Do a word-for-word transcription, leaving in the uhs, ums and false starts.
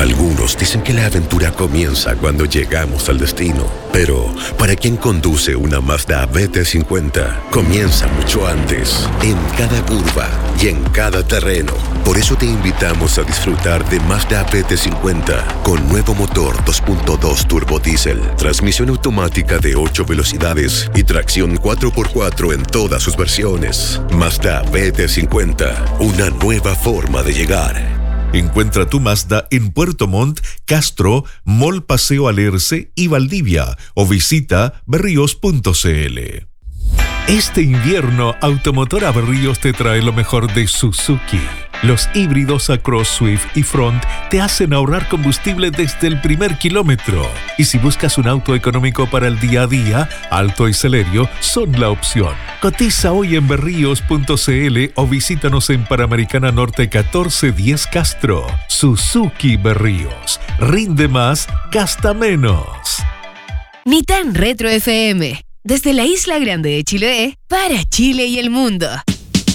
Algunos dicen que la aventura comienza cuando llegamos al destino, pero para quien conduce una Mazda B T cincuenta, comienza mucho antes, en cada curva y en cada terreno. Por eso te invitamos a disfrutar de Mazda B T cincuenta con nuevo motor dos punto dos turbo diésel, transmisión automática de ocho velocidades y tracción cuatro por cuatro en todas sus versiones. Mazda B T cincuenta, una nueva forma de llegar. Encuentra tu Mazda en Puerto Montt, Castro, Mall Paseo Alerce y Valdivia o visita berríos punto cl. Este invierno, Automotora Berríos te trae lo mejor de Suzuki. Los híbridos Across, Swift y Front te hacen ahorrar combustible desde el primer kilómetro. Y si buscas un auto económico para el día a día, Alto y Celerio son la opción. Cotiza hoy en berríos punto cl o visítanos en Panamericana Norte catorce diez Castro. Suzuki Berríos. Rinde más, gasta menos. Ni tan Retro F M. Desde la Isla Grande de Chiloé, para Chile y el mundo.